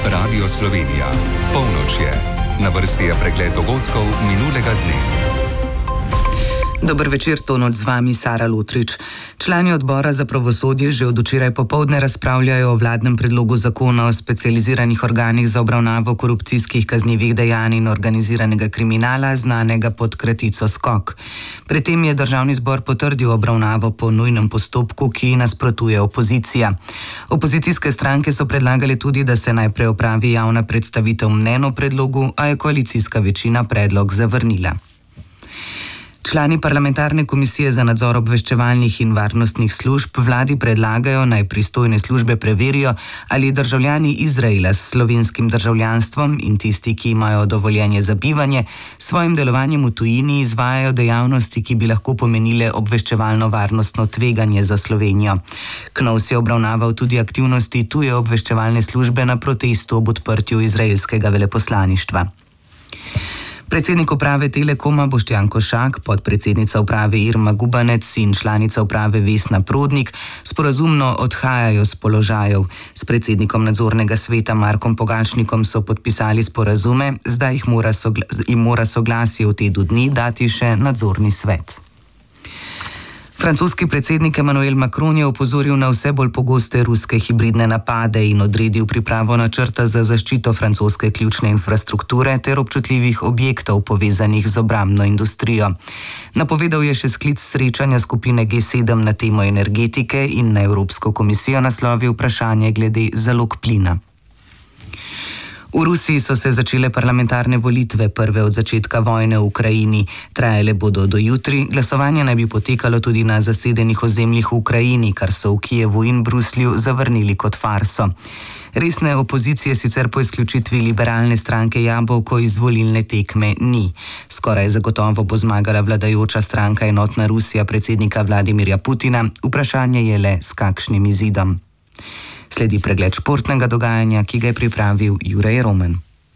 Radio Slovenija. Polnoč je. Na vrsti je pregled dogodkov minulega dne. Dober večer, to noč z vami Sara Lutrič. Člani odbora za pravosodje že od včeraj popoldne razpravljajo o vladnem predlogu zakona o specializiranih organih za obravnavo korupcijskih kaznivih dejanj in organiziranega kriminala, znanega pod kratico SKOK. Pri tem je državni zbor potrdil obravnavo po nujnem postopku, ki nasprotuje opozicija. Opozicijske stranke so predlagali tudi, da se najprej opravi javna predstavitev mnenj o predlogu, a je koalicijska večina predlog zavrnila. Člani parlamentarne komisije za nadzor obveščevalnih in varnostnih služb vladi predlagajo, naj pristojne službe preverijo, ali državljani Izraela s slovenskim državljanstvom in tisti, ki imajo dovoljenje za bivanje, s svojim delovanjem v tujini izvajajo dejavnosti, ki bi lahko pomenile obveščevalno-varnostno tveganje za Slovenijo. KNOVS je obravnaval tudi aktivnosti tuje obveščevalne službe na protestu ob odprtju izraelskega veleposlaništva. Predsednik uprave Telekoma Boštjan Košak, podpredsednica uprave Irma Gubanec in članica uprave Vesna Prodnik sporazumno odhajajo s položajev. S predsednikom nadzornega sveta Markom Pogačnikom so podpisali sporazume, zdaj jim mora soglasje v tednu dni dati še nadzorni svet. Francoski predsednik Emmanuel Macron je opozoril na vse bolj pogoste ruske hibridne napade in odredil pripravo načrta za zaščito francoske ključne infrastrukture ter občutljivih objektov povezanih z obrambno industrijo. Napovedal je še sklic srečanja skupine G7 na temo energetike in na Evropsko komisijo naslovil vprašanje glede zalog plina. V Rusiji so se začele parlamentarne volitve, prve od začetka vojne v Ukrajini. Trajale bodo do jutri, glasovanje naj bi potekalo tudi na zasedenih ozemljih v Ukrajini, kar so v Kijevu in Bruslju zavrnili kot farso. Resne opozicije sicer po izključitvi liberalne stranke Jabolko iz volilne tekme ni. Skoraj zagotovo bo zmagala vladajoča stranka Enotna Rusija predsednika Vladimirja Putina, vprašanje je le s kakšnim izidom. Sledi pregled športnega dogajanja, ki ga je pripravil Juraj Roman.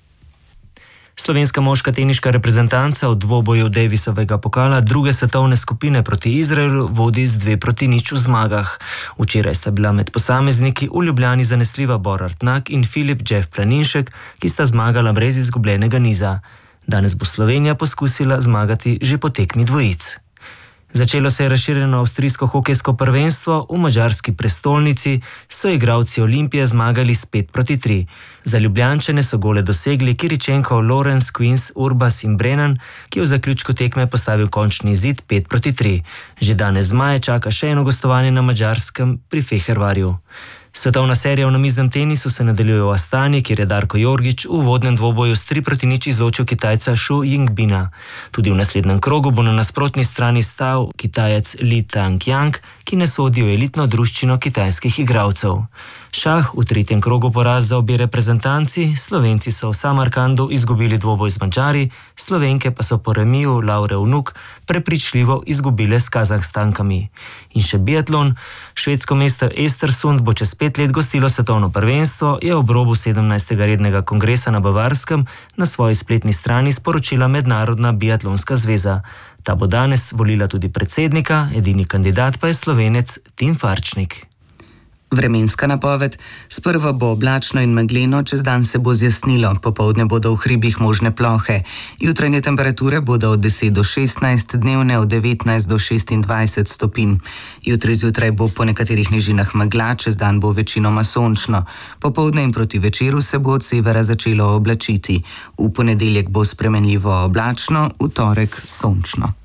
Slovenska moška teniška reprezentanca v dvoboju Davisovega pokala druge svetovne skupine proti Izraelu vodi z 2-0 v zmagah. Včeraj sta bila med posamezniki v Ljubljani zanesljiva Bora Artnak in Filip Jeff Planinšek, ki sta zmagala brez izgubljenega niza. Danes bo Slovenija poskusila zmagati že po tekmi dvojic. Začelo se je razširjeno avstrijsko hokejsko prvenstvo, v madžarski prestolnici so igralci Olimpije zmagali s 5-3. Za Ljubljančane so gole dosegli Kiričenkov, Lorenz, Queens, Urbas in Brennan, ki je v zaključku tekme postavil končni izid 5-3. Že danes zmaje čaka še eno gostovanje na Madžarskem pri Fehervarju. Svetovna serija v namiznem tenisu se nadaljuje v Astani, kjer je Darko Jorgić v uvodnem dvoboju s 3-0 izločil Kitajca Xu Yingbina. Tudi v naslednjem krogu bo na nasprotni strani stal Kitajec Li Tangyang, ki ne sodi v elitno druščino kitajskih igralcev. Šah v tretjem krogu poraz za obe reprezentanci, Slovenci so v Samarkandu izgubili dvoboj z Madžari, Slovenke pa so po remiju Laure Vnuk prepričljivo izgubile s Kazahstankami. In še biatlon, švedsko mesto Östersund bo čez 5 let gostilo svetovno prvenstvo, je ob robu 17. rednega kongresa na Bavarskem na svoji spletni strani sporočila Mednarodna biatlonska zveza. Ta bo danes volila tudi predsednika, edini kandidat pa je Slovenec Tim Farčnik. Vremenska napoved. Sprva bo oblačno in megleno, čez dan se bo zjasnilo, popoldne bodo v hribih možne plohe. Jutranje temperature bodo od 10 do 16, dnevne od 19 do 26 stopinj. Jutri zjutraj bo po nekaterih nižinah megla, čez dan bo večinoma sončno. Popoldne in proti večeru se bo od severa začelo oblačiti. V ponedeljek bo spremenljivo oblačno, v torek sončno.